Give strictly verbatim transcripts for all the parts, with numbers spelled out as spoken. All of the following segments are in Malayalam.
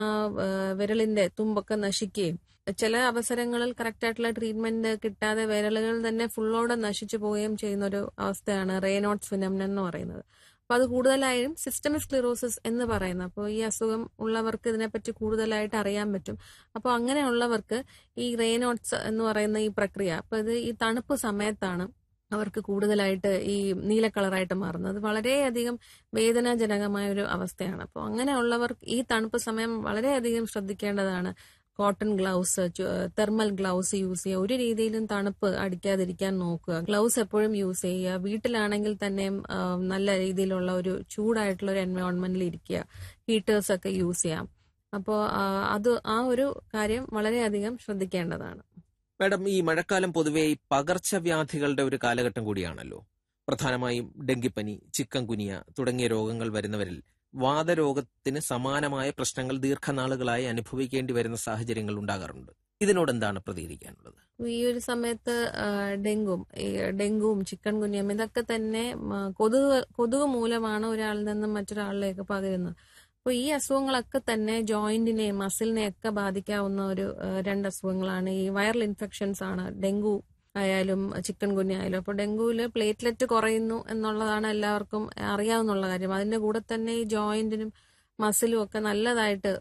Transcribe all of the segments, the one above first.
വിരലിന്റെ തുമ്പൊക്കെ നശിക്കുകയും ചില അവസരങ്ങളിൽ കറക്റ്റ് ആയിട്ടുള്ള ട്രീറ്റ്മെന്റ് കിട്ടാതെ വിരലുകൾ തന്നെ ഫുള്ളോടെ നശിച്ചു പോവുകയും ചെയ്യുന്ന ഒരു അവസ്ഥയാണ് റേനോട്ട്സ് ഫിനോമിനൻ എന്ന് പറയുന്നത്. അപ്പൊ അത് കൂടുതലായും സിസ്റ്റമിക് സ്ക്ലിറോസിസ് എന്ന് പറയുന്നത്. അപ്പോൾ ഈ അസുഖം ഉള്ളവർക്ക് ഇതിനെപ്പറ്റി കൂടുതലായിട്ട് അറിയാൻ പറ്റും. അപ്പോൾ അങ്ങനെയുള്ളവർക്ക് ഈ റേനോട്ട്സ് എന്ന് പറയുന്ന ഈ പ്രക്രിയ, അപ്പൊ ഇത് ഈ തണുപ്പ് സമയത്താണ് അവർക്ക് കൂടുതലായിട്ട് ഈ നീല കളറായിട്ട് മാറുന്നത്. വളരെയധികം വേദനാജനകമായ ഒരു അവസ്ഥയാണ്. അപ്പോൾ അങ്ങനെയുള്ളവർ ഈ തണുപ്പ് സമയം വളരെയധികം ശ്രദ്ധിക്കേണ്ടതാണ്. Cotton gloves, thermal gloves use ചെയ്യുക. ഒരു രീതിയിലും തണുപ്പ് അടിക്കാതിരിക്കാൻ നോക്കുക. ഗ്ലൗസ് എപ്പോഴും യൂസ് ചെയ്യുക. വീട്ടിലാണെങ്കിൽ തന്നെ നല്ല രീതിയിലുള്ള ഒരു ചൂടായിട്ടുള്ള ഒരു എൻവയോൺമെന്റിൽ ഇരിക്കുക. ഹീറ്റേഴ്സ് ഒക്കെ യൂസ് ചെയ്യാം. അപ്പോൾ അത് ആ ഒരു കാര്യം വളരെയധികം ശ്രദ്ധിക്കേണ്ടതാണ്. മാഡം, ഈ മഴക്കാലം പൊതുവെ ഈ പകർച്ചവ്യാധികളുടെ ഒരു കാലഘട്ടം കൂടിയാണല്ലോ. പ്രധാനമായും ഡെങ്കിപ്പനി, ചിക്കൻ ഗുനിയ തുടങ്ങിയ രോഗങ്ങൾ വരുന്നവരിൽ വാതരോഗത്തിന് സമാനമായ പ്രശ്നങ്ങൾ ദീർഘനാളുകളായി അനുഭവിക്കേണ്ടി വരുന്ന സാഹചര്യങ്ങൾ ഉണ്ടാകാറുണ്ട്. ഇതിനോട് എന്താണ് പ്രതികരിക്കാനുള്ളത്? ഈ ഒരു സമയത്ത് ഡെങ്കും ഡെങ്കുവും ചിക്കൻ ഗുനിയം ഇതൊക്കെ തന്നെ കൊതുക് കൊതുക് മൂലമാണ് ഒരാളിൽ നിന്നും മറ്റൊരാളിലേക്ക് പകരുന്നത്. അപ്പോൾ ഈ അസുഖങ്ങളൊക്കെ തന്നെ ജോയിന്റിനെയും മസിലിനെയും ഒക്കെ ബാധിക്കാവുന്ന ഒരു രണ്ട് അസുഖങ്ങളാണ്. ഈ വൈറൽ ഇൻഫെക്ഷൻസ് ആണ് ഡെങ്കു ആയാലും ചിക്കൻ ഗുനിയ ആയാലും. അപ്പോൾ ഡെങ്കുവില് പ്ലേറ്റ്ലെറ്റ് കുറയുന്നു എന്നുള്ളതാണ് എല്ലാവർക്കും അറിയാവുന്ന കാര്യം. അതിന്റെ കൂടെ തന്നെ ഈ ജോയിന്റിനും മസിലും ഒക്കെ നല്ലതായിട്ട്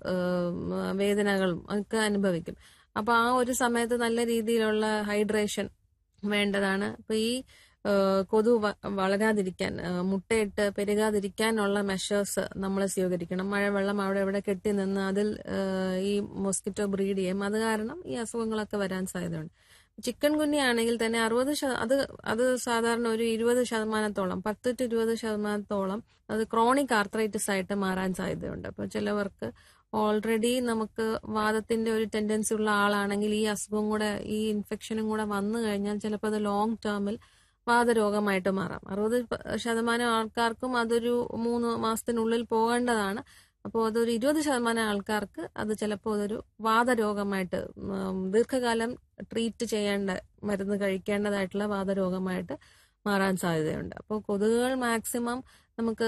വേദനകളും ഒക്കെ അനുഭവിക്കും. അപ്പൊ ആ ഒരു സമയത്ത് നല്ല രീതിയിലുള്ള ഹൈഡ്രേഷൻ വേണ്ടതാണ്. അപ്പൊ ഈ കൊതു വളരാതിരിക്കാൻ, മുട്ടയിട്ട് പെരുകാതിരിക്കാനുള്ള മെഷേഴ്സ് നമ്മൾ സ്വീകരിക്കണം. മഴവെള്ളം അവിടെ ഇവിടെ കെട്ടി നിന്ന് അതിൽ ഈ മോസ്കിറ്റോ ബ്രീഡ് ചെയ്യും. അത് കാരണം ഈ അസുഖങ്ങളൊക്കെ വരാൻ സാധ്യതയുണ്ട്. ചിക്കൻ ഗുനിയ ആണെങ്കിൽ തന്നെ അറുപത് അത് അത് സാധാരണ ഒരു ഇരുപത് ശതമാനത്തോളം പത്ത് ടു ഇരുപത് ശതമാനത്തോളം അത് ക്രോണിക് ആർത്രൈറ്റിസ് ആയിട്ട് മാറാൻ സാധ്യതയുണ്ട്. അപ്പൊ ചിലവർക്ക് ഓൾറെഡി നമുക്ക് വാദത്തിന്റെ ഒരു ടെൻഡൻസി ഉള്ള ആളാണെങ്കിൽ ഈ അസുഖം കൂടെ ഈ ഇൻഫെക്ഷനും കൂടെ വന്നു കഴിഞ്ഞാൽ ചിലപ്പോൾ അത് ലോങ് ടേമിൽ വാതരോഗമായിട്ട് മാറാം. അറുപത് ശതമാനം ആൾക്കാർക്കും അതൊരു മൂന്ന് മാസത്തിനുള്ളിൽ പോകേണ്ടതാണ്. അപ്പോൾ അതൊരു ഇരുപത് ശതമാനം ആൾക്കാർക്ക് അത് ചിലപ്പോൾ അതൊരു വാതരോഗമായിട്ട് ദീർഘകാലം ട്രീറ്റ് ചെയ്യേണ്ട, മരുന്ന് കഴിക്കേണ്ടതായിട്ടുള്ള വാതരോഗമായിട്ട് മാറാൻ സാധ്യതയുണ്ട്. അപ്പോൾ കൊതുകുകൾ മാക്സിമം നമുക്ക്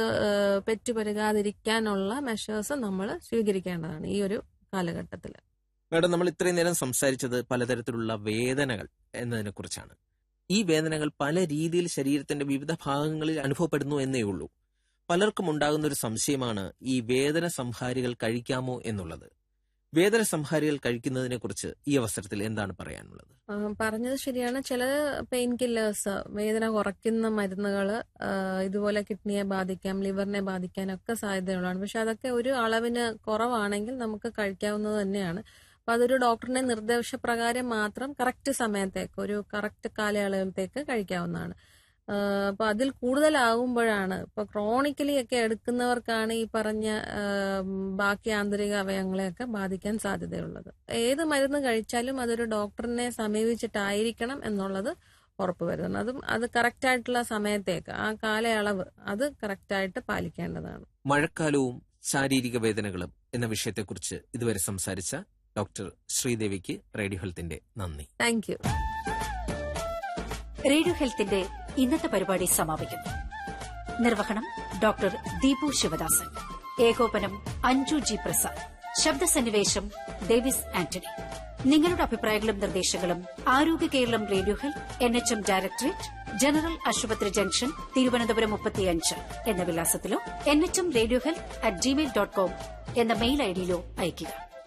പെറ്റുപെരുകാതിരിക്കാനുള്ള മെഷേഴ്സ് നമ്മൾ സ്വീകരിക്കേണ്ടതാണ് ഈ ഒരു കാലഘട്ടത്തിൽ. മാഡം, നമ്മൾ ഇത്രയും നേരം സംസാരിച്ചത് പലതരത്തിലുള്ള വേദനകൾ എന്നതിനെ കുറിച്ചാണ്. ഈ വേദനകൾ പല രീതിയിൽ ശരീരത്തിന്റെ വിവിധ ഭാഗങ്ങളിൽ അനുഭവപ്പെടുന്നു എന്നേ ഉള്ളൂ. പലർക്കും ഉണ്ടാകുന്ന ഒരു സംശയമാണ് ഈ വേദന സംഹാരികൾ കഴിക്കാമോ എന്നുള്ളത്. വേദന സംഹാരികൾ കഴിക്കുന്നതിനെ കുറിച്ച് ഈ അവസരത്തിൽ എന്താണ് പറയാനുള്ളത്? പറഞ്ഞത് ശരിയാണ്. ചില പെയിൻ കില്ലേഴ്സ്, വേദന കുറയ്ക്കുന്ന മരുന്നുകൾ ഇതുപോലെ കിഡ്നിയെ ബാധിക്കാം, ലിവറിനെ ബാധിക്കാനൊക്കെ സാധ്യതയുള്ളതാണ്. പക്ഷെ അതൊക്കെ ഒരു അളവിന് കുറവാണെങ്കിൽ നമുക്ക് കഴിക്കാവുന്നത് തന്നെയാണ്. അപ്പൊ അതൊരു ഡോക്ടറിന്റെ നിർദ്ദേശപ്രകാരം മാത്രം കറക്റ്റ് സമയത്തേക്ക്, ഒരു കറക്റ്റ് കാലയളവിലത്തേക്ക് കഴിക്കാവുന്നതാണ്. അപ്പൊ അതിൽ കൂടുതലാകുമ്പോഴാണ്, ഇപ്പൊ ക്രോണിക്കലി ഒക്കെ എടുക്കുന്നവർക്കാണ് ഈ പറഞ്ഞ ബാക്കി ആന്തരിക അവയവങ്ങളെയൊക്കെ ബാധിക്കാൻ സാധ്യതയുള്ളത്. ഏത് മരുന്ന് കഴിച്ചാലും അതൊരു ഡോക്ടറിനെ സമീപിച്ചിട്ടായിരിക്കണം എന്നുള്ളത് ഉറപ്പുവരുത്തണം. അതും അത് കറക്റ്റ് ആയിട്ടുള്ള സമയത്തേക്ക്, ആ കാലയളവ് അത് കറക്റ്റായിട്ട് പാലിക്കേണ്ടതാണ്. മഴക്കാലവും ശാരീരിക വേദനകളും എന്ന വിഷയത്തെക്കുറിച്ച് ഇതുവരെ സംസാരിച്ച ഡോക്ടർ ശ്രീദേവിക്ക് റേഡിയോ ഹെൽത്തിന്റെ നന്ദി. Thank you. റേഡിയോ ഹെൽത്തിന്റെ ഇന്നത്തെ പരിപാടി സമാപിക്കുന്നു. നിർവഹണം ഡോക്ടർ ദീപു ശിവദാസൻ. ഏകോപനം അഞ്ജു ജി പ്രസാദ്. ശബ്ദസന്നിവേശം ഡേവിസ് ആന്റണി. നിങ്ങളുടെ അഭിപ്രായങ്ങളും നിർദ്ദേശങ്ങളും ആരോഗ്യ Keralam radio health, N H M directorate, general ആശുപത്രി ജംഗ്ഷൻ, തിരുവനന്തപുരം മുപ്പത്തിയഞ്ച് എന്ന വിലാസത്തിലോ N H M radio health at Gmail dot com എന്ന മെയിൽ ഐഡിയിലോ അയയ്ക്കുക.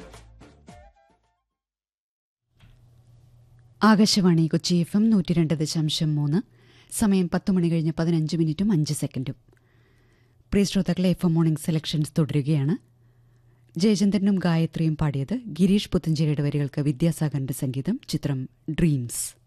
ആകാശവാണി കൊച്ചി എഫ് എം നൂറ്റി രണ്ട് ദശാംശം മൂന്ന്. സമയം പത്ത് മണി കഴിഞ്ഞ് പതിനഞ്ച് മിനിറ്റും അഞ്ച് സെക്കൻഡും. പ്രിയ ശ്രോതാക്കളെ, എഫ് എം മോർണിംഗ് സെലക്ഷൻസ് തുടരുകയാണ്. ജയചന്ദ്രനും ഗായത്രിയും പാടിയത്. ഗിരീഷ് പുത്തഞ്ചേരിയുടെ വരികൾക്ക് വിദ്യാസാഗറിന്റെ സംഗീതം. ചിത്രം ഡ്രീംസ്.